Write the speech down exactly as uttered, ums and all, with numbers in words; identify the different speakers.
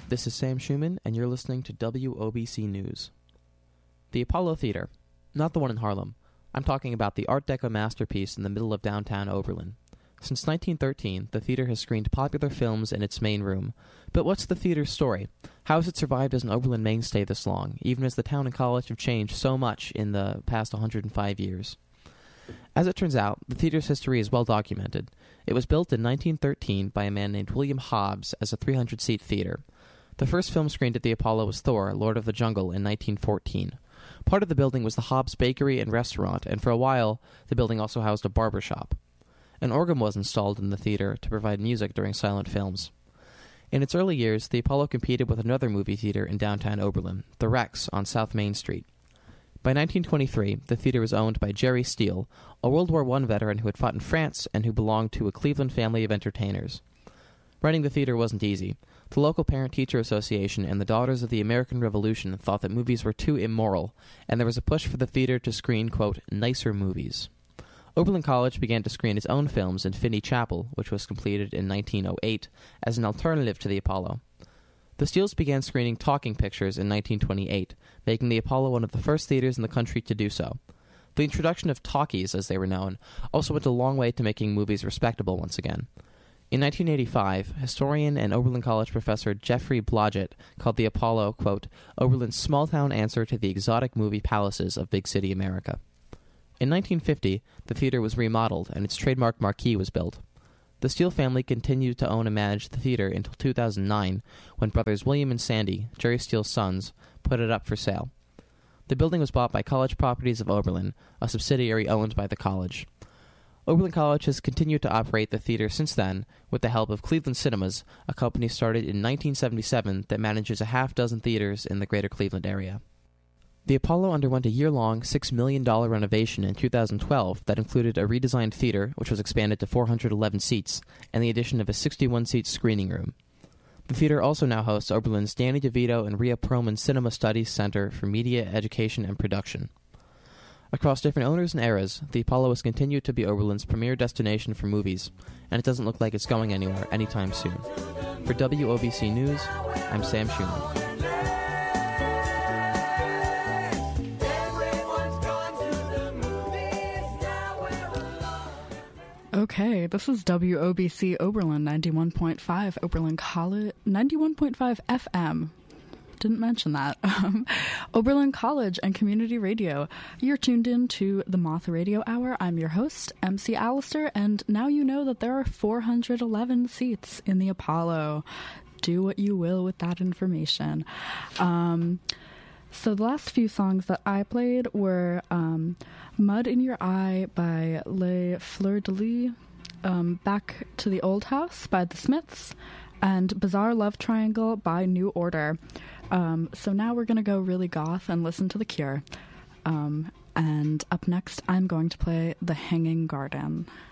Speaker 1: This is Sam Schumann, and you're listening to W O B C News. The Apollo Theater. Not the one in Harlem. I'm talking about the Art Deco masterpiece in the middle of downtown Oberlin. Since nineteen thirteen, the theater has screened popular films in its main room. But what's the theater's story? How has it survived as an Oberlin mainstay this long, even as the town and college have changed so much in the past one hundred five years? As it turns out, the theater's history is well documented. It was built in nineteen thirteen by a man named William Hobbs as a three hundred seat theater. The first film screened at the Apollo was Thor, Lord of the Jungle, in nineteen fourteen. Part of the building was the Hobbs Bakery and Restaurant, and for a while, the building also housed a barber shop. An organ was installed in the theater to provide music during silent films. In its early years, the Apollo competed with another movie theater in downtown Oberlin, the Rex on South Main Street. By nineteen twenty-three, the theater was owned by Jerry Steele, a World War One veteran who had fought in France and who belonged to a Cleveland family of entertainers. Running the theater wasn't easy. The local Parent-Teacher Association and the Daughters of the American Revolution thought that movies were too immoral, and there was a push for the theater to screen, quote, nicer movies. Oberlin College began to screen its own films in Finney Chapel, which was completed in nineteen oh eight, as an alternative to the Apollo. The Steeles began screening talking pictures in nineteen twenty-eight, making the Apollo one of the first theaters in the country to do so. The introduction of talkies, as they were known, also went a long way to making movies respectable once again. In nineteen eighty-five, historian and Oberlin College professor Jeffrey Blodgett called the Apollo, quote, Oberlin's small-town answer to the exotic movie palaces of big-city America. In nineteen fifty, the theater was remodeled and its trademark marquee was built. The Steele family continued to own and manage the theater until two thousand nine, when brothers William and Sandy, Jerry Steele's sons, put it up for sale. The building was bought by College Properties of Oberlin, a subsidiary owned by the college. Oberlin College has continued to operate the theater since then with the help of Cleveland Cinemas, a company started in nineteen seventy-seven that manages a half dozen theaters in the greater Cleveland area. The Apollo underwent a year-long six million dollars renovation in two thousand twelve that included a redesigned theater, which was expanded to four hundred eleven seats, and the addition of a sixty-one seat screening room. The theater also now hosts Oberlin's Danny DeVito and Rhea Perlman Cinema Studies Center for Media, Education, and Production. Across different owners and eras, the Apollo has continued to be Oberlin's premier destination for movies, and it doesn't look like it's going anywhere anytime soon. For W O B C News, I'm Sam Schumann.
Speaker 2: Okay, this is W O B C Oberlin ninety-one point five, Oberlin College, ninety-one point five F M. Didn't mention that. Um, Oberlin College and Community Radio. You're tuned in to the Moth Radio Hour. I'm your host, M C Allister, and now you know that there are four hundred eleven seats in the Apollo. Do what you will with that information. Um, so the last few songs that I played were um, Mud in Your Eye by Les Fleurs de Lis, um, Back to the Old House by The Smiths, and Bizarre Love Triangle by New Order. Um, so now we're going to go really goth and listen to The Cure. Um, and up next, I'm going to play The Hanging Garden.